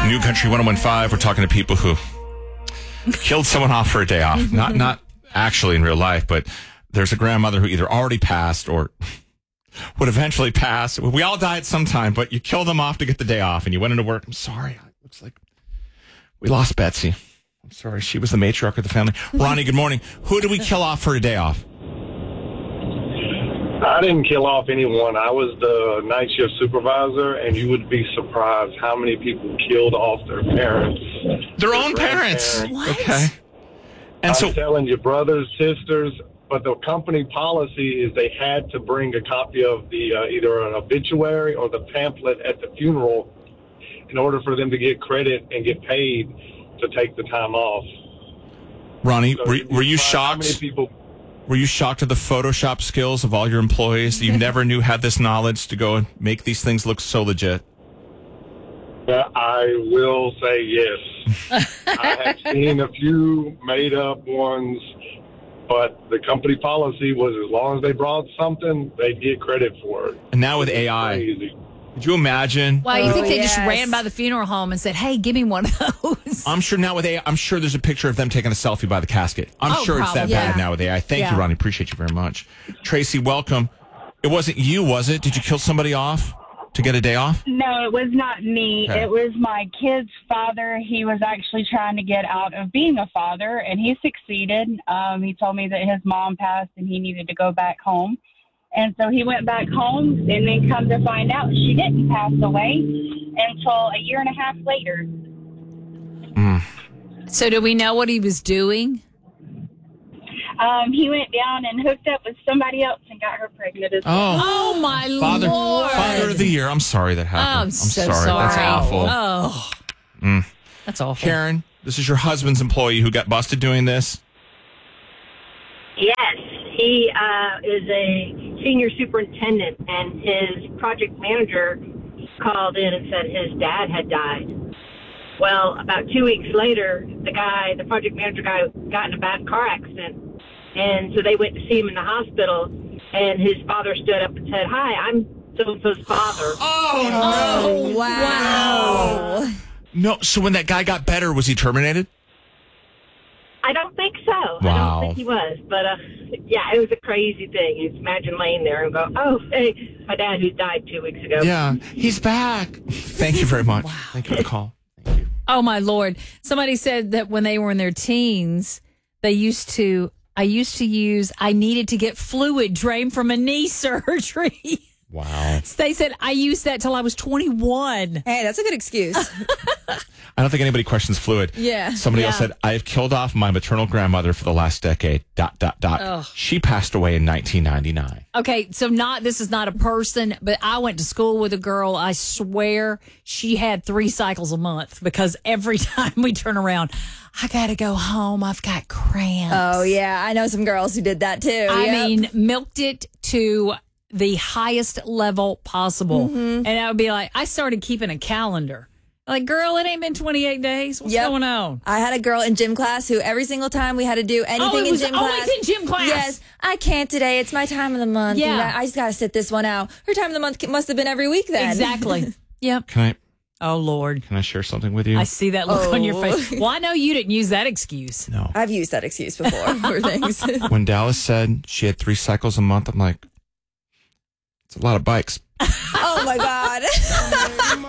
New Country 101.5. We're talking to people who killed someone off for a day off. Not actually in real life, but there's a grandmother who either already passed or would eventually pass. We all die at some time, but you kill them off to get the day off, and you went into work. I'm sorry. It looks like we lost Betsy. I'm sorry. She was the matriarch of the family. Ronnie, good morning. Who do we kill off for a day off? I didn't kill off anyone. I was the night shift supervisor, and you would be surprised how many people killed off their parents. Their own parents. What? Okay. And I'm telling you, brothers, sisters, but the company policy is they had to bring a copy of the either an obituary or the pamphlet at the funeral in order for them to get credit and get paid to take the time off. Ronnie, So were you how many shocked? people? Were you shocked at the Photoshop skills of all your employees that you never knew had this knowledge to go and make these things look so legit? I will say yes. I have seen a few made up ones, but the company policy was as long as they brought something, they'd get credit for it. And now with AI, Crazy. could you imagine? Wow, you think they just yes. ran by the funeral home and said, hey, give me one of those? I'm sure now with AI, I'm sure there's a picture of them taking a selfie by the casket. I'm Oh, sure it's that probably. bad Yeah. now with AI. Thank Yeah. you, Ronnie. Appreciate you very much. Tracy, welcome. It wasn't you, was it? Did you kill somebody off to get a day off? No, it was not me. Okay. It was my kid's father. He was actually trying to get out of being a father, and he succeeded. He told me that his mom passed and he needed to go back home. And so he went back home, and then come to find out she didn't pass away until a year and a half later. So do we know what he was doing? He went down and hooked up with somebody else and got her pregnant as well. Oh, my Father, Lord. Father of the Year. I'm sorry that Oh, happened. I'm so That's sorry. awful. Oh. That's awful. Karen, this is your husband's employee who got busted doing this. Yes, he is a senior superintendent, and his project manager called in and said his dad had died. Well, about 2 weeks later, the project manager guy, got in a bad car accident, and so they went to see him in the hospital, and his father stood up and said, "Hi, I'm so-and-so's father." Oh, Wow. No, so when that guy got better, was he terminated? I don't think so. I Wow. don't think he was. But, yeah, it was a crazy thing. You just imagine laying there and go, oh, hey, my dad who died 2 weeks ago. Yeah, he's back. Thank you very much. Thank you for the call. Thank you. Oh, my Lord. Somebody said that when they were in their teens, I used to use, I needed to get fluid drained from a knee surgery. Wow. They said I used that till I was 21. Hey, that's a good excuse. I don't think anybody questions fluid. Yeah. Somebody else Yeah. said, I have killed off my maternal grandmother for the last decade, ... Ugh. She passed away in 1999. Okay, so this is not a person, but I went to school with a girl. I swear she had 3 cycles a month because every time we turn around, I got to go home. I've got cramps. Oh, yeah. I know some girls who did that too. I Yep. mean, milked it to the highest level possible. And I would be like, I started keeping a calendar. Like, girl, it ain't been 28 days. What's Yep. going on? I had a girl in gym class who every single time we had to do anything it in was gym always class. in gym class. Yes, I can't today. It's my time of the month. Yeah. And I just got to sit this one out. Her time of the month must have been every week then. Exactly. Yep. Can Oh, Lord. I share something with you? I see that look on your Oh. face. Well, I know you didn't use that excuse. No. I've used that excuse before for things. When Dallas said she had 3 cycles a month, I'm like, it's a lot of bikes. Oh, my God.